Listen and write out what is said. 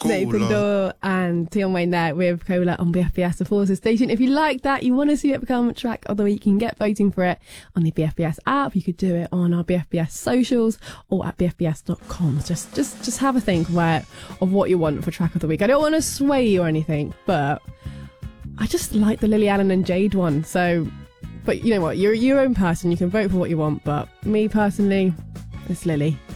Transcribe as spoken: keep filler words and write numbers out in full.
Nathan Dawe and Tion Wayne there with Cola on B F B S, the Forces Station. If you like that, you want to see it become track of the week, you can get voting for it on the B F B S app. You could do it on our B F B S socials or at b f b s dot com. Just, just, just have a think where of what you want for track of the week. I don't want to sway you or anything, but I just like the Lily Allen and Jade one. So, but you know what? You're your own person. You can vote for what you want. But me personally, it's Lily.